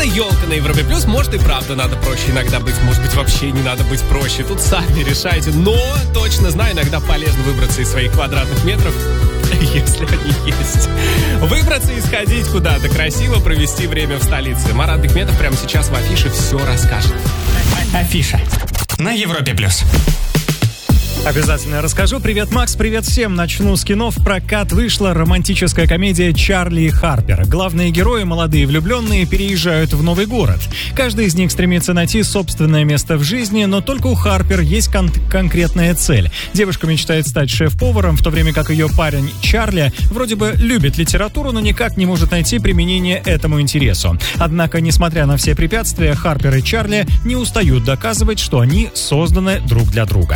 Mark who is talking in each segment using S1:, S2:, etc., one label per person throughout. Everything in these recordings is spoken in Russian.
S1: Это елка на Европе Плюс. Может и правда надо проще иногда быть, может быть вообще не надо быть проще. Тут сами решайте. Но точно знаю, иногда полезно выбраться из своих квадратных метров, если они есть. Выбраться и сходить куда-то красиво, провести время в столице. Марат Бекметов прямо сейчас в афише все расскажет.
S2: Афиша на Европе Плюс.
S3: Обязательно расскажу. Привет, Макс, привет всем. Начну с кино. В прокат вышла романтическая комедия «Чарли и Харпер». Главные герои, молодые влюбленные, переезжают в новый город. Каждый из них стремится найти собственное место в жизни, но только у Харпер есть конкретная цель. Девушка мечтает стать шеф-поваром, в то время как ее парень Чарли вроде бы любит литературу, но никак не может найти применение этому интересу. Однако, несмотря на все препятствия, Харпер и Чарли не устают доказывать, что они созданы друг для друга.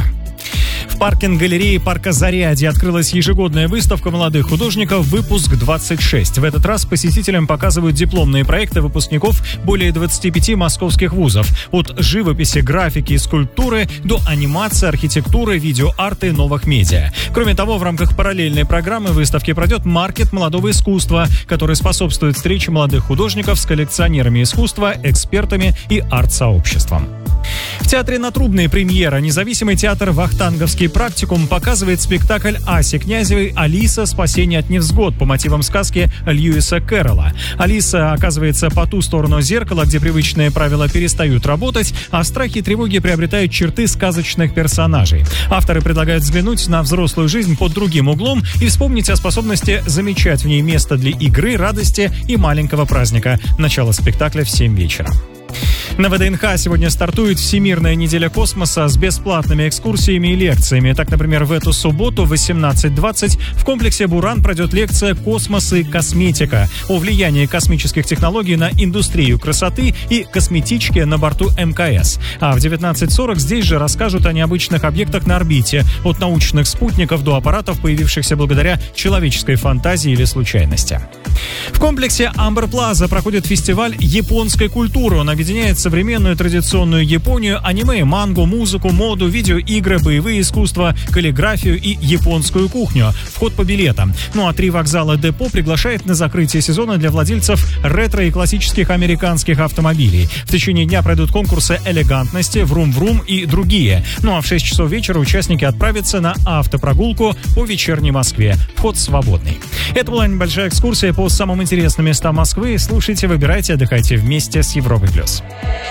S3: В паркинг-галерее парка «Зарядье» открылась ежегодная выставка молодых художников «Выпуск 26». В этот раз посетителям показывают дипломные проекты выпускников более 25 московских вузов. От живописи, графики и скульптуры до анимации, архитектуры, видеоарта и новых медиа. Кроме того, в рамках параллельной программы выставки пройдет маркет молодого искусства, который способствует встрече молодых художников с коллекционерами искусства, экспертами и арт-сообществом. В театре на Трубной премьера. Независимый театр «Вахтанговский практикум» показывает спектакль Аси Князевой «Алиса. Спасение от невзгод» по мотивам сказки Льюиса Кэрролла. Алиса оказывается по ту сторону зеркала, где привычные правила перестают работать, а страхи и тревоги приобретают черты сказочных персонажей. Авторы предлагают взглянуть на взрослую жизнь под другим углом и вспомнить о способности замечать в ней место для игры, радости и маленького праздника. Начало спектакля в 7 вечера. На ВДНХ сегодня стартует Всемирная неделя космоса с бесплатными экскурсиями и лекциями. Так, например, в эту субботу в 18:20 в комплексе «Буран» пройдет лекция «Космос и косметика» о влиянии космических технологий на индустрию красоты и косметички на борту МКС. А в 19:40 здесь же расскажут о необычных объектах на орбите, от научных спутников до аппаратов, появившихся благодаря человеческой фантазии или случайности. В комплексе «Амбер Плаза» проходит фестиваль японской культуры. Он объединяет современную традиционную Японию, аниме, мангу, музыку, моду, видеоигры, боевые искусства, каллиграфию и японскую кухню. Вход по билетам. Ну а 3 вокзала депо приглашает на закрытие сезона для владельцев ретро и классических американских автомобилей. В течение дня пройдут конкурсы элегантности, врум-врум и другие. Ну а в 6 часов вечера участники отправятся на автопрогулку по вечерней Москве. Вход свободный. Это была небольшая экскурсия по самым интересным местам Москвы. Слушайте, выбирайте, отдыхайте вместе с Европой+.